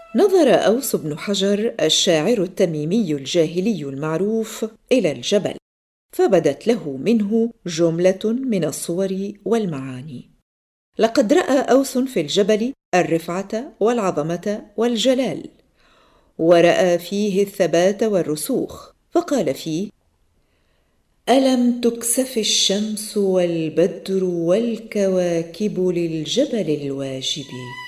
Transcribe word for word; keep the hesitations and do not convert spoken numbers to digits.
نظر أوس بن حجر الشاعر التميمي الجاهلي المعروف إلى الجبل، فبدت له منه جملة من الصور والمعاني. لقد رأى أوس في الجبل الرفعة والعظمة والجلال، ورأى فيه الثبات والرسوخ، فقال فيه: ألم تكسف الشمس والبدر والكواكب للجبل الواجب